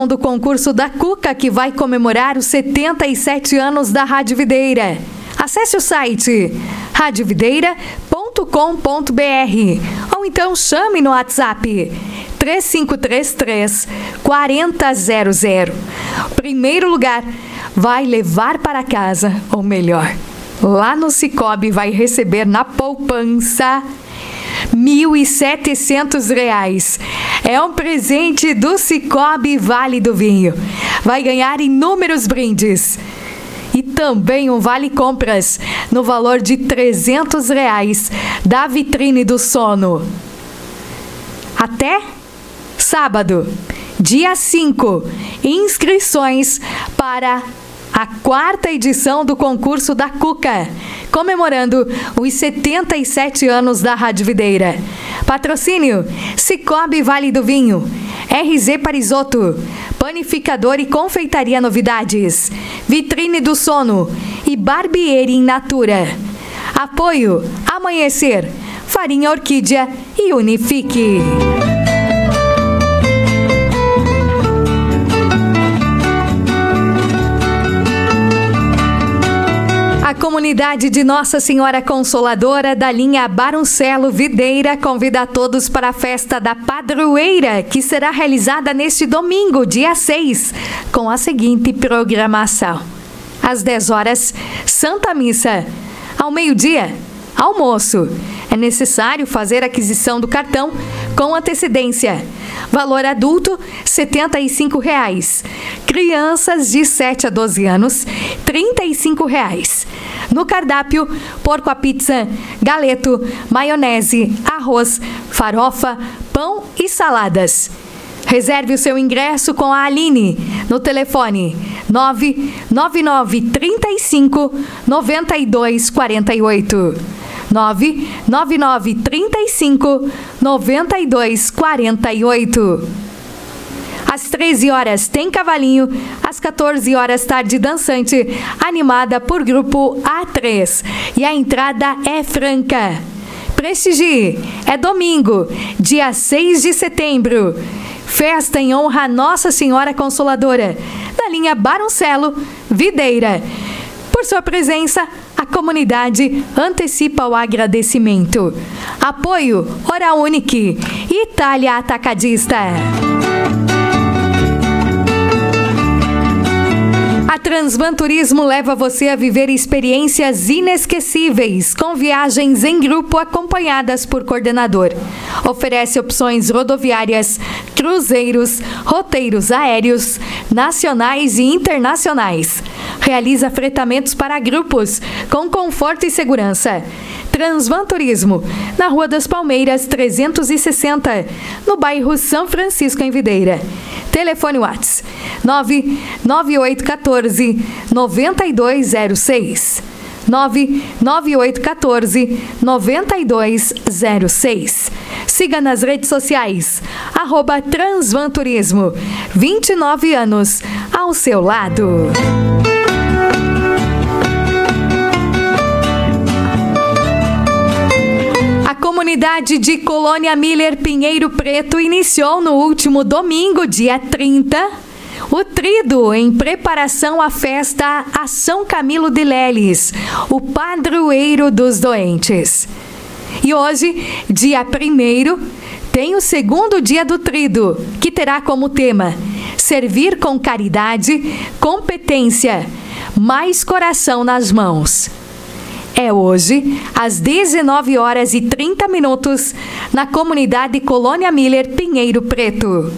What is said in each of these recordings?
do concurso da Cuca, que vai comemorar os 77 anos da Rádio Videira. Acesse o site radiovideira.com.br ou então chame no WhatsApp 3533 4000. Primeiro lugar vai levar para casa, ou melhor, lá no Cicobi vai receber na poupança R$ 1.700. É um presente do Cicobi Vale do Vinho. Vai ganhar inúmeros brindes. E também um vale compras no valor de R$ 300 da Vitrine do Sono. Até sábado, dia 5, inscrições para a 4ª edição do concurso da Cuca, comemorando os 77 anos da Rádio Videira. Patrocínio: Cicobi Vale do Vinho, RZ Parisotto, Panificador e Confeitaria Novidades, Vitrine do Sono e Barbieri in Natura. Apoio: Amanhecer, Farinha Orquídea e Unifique. A comunidade de Nossa Senhora Consoladora da linha Baruncello Videira convida a todos para a festa da Padroeira, que será realizada neste domingo, dia 6, com a seguinte programação: às 10 horas, Santa Missa; ao meio-dia, almoço. É necessário fazer aquisição do cartão com antecedência. Valor adulto, R$ 75. Crianças de 7 a 12 anos, R$ 35. No cardápio, porco à pizza, galeto, maionese, arroz, farofa, pão e saladas. Reserve o seu ingresso com a Aline no telefone 999 35 92 48. 999 35 92 48. Às 13 horas tem cavalinho, às 14 horas tarde dançante, animada por grupo A3. E a entrada é franca. Prestigie, é domingo, dia 6 de setembro. Festa em honra a Nossa Senhora Consoladora, da linha Baruncello Videira. Por sua presença, a comunidade antecipa o agradecimento. Apoio: Hora Unique, Itália Atacadista. A Transvan Turismo leva você a viver experiências inesquecíveis, com viagens em grupo acompanhadas por coordenador. Oferece opções rodoviárias, cruzeiros, roteiros aéreos, nacionais e internacionais. Realiza fretamentos para grupos, com conforto e segurança. Transvan Turismo, na Rua das Palmeiras, 360, no bairro São Francisco, em Videira. Telefone WhatsApp 99814 9206. 99814 9206. Siga nas redes sociais, @Transvan Turismo. 29 anos ao seu lado. A comunidade de Colônia Miller Pinheiro Preto iniciou no último domingo, dia 30, o Trido em preparação à festa a São Camilo de Leles, o padroeiro dos doentes. E hoje, dia 1º, tem o segundo dia do Trido, que terá como tema: servir com caridade, competência, mais coração nas mãos. É hoje, às 19h30, na comunidade Colônia Miller Pinheiro Preto.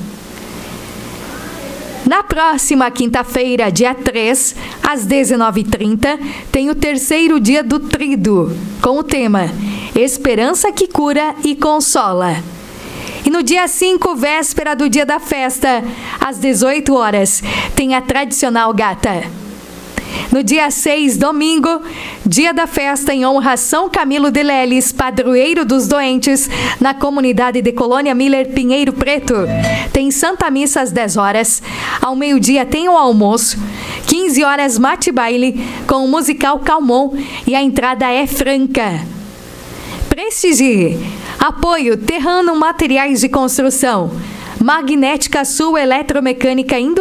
Na próxima quinta-feira, dia 3, às 19h30, tem o terceiro dia do Trido, com o tema Esperança que cura e consola. E no dia 5, véspera do dia da festa, às 18 horas, tem a tradicional gata. No dia 6, domingo, dia da festa em honra a São Camilo de Leles, padroeiro dos doentes, na comunidade de Colônia Miller Pinheiro Preto. Tem Santa Missa às 10 horas, ao meio-dia tem o almoço, 15 horas mate baile com o musical Calmon e a entrada é franca. Prestigie. Apoio: Terrano Materiais de Construção, Magnética Sul Eletromecânica Industrial.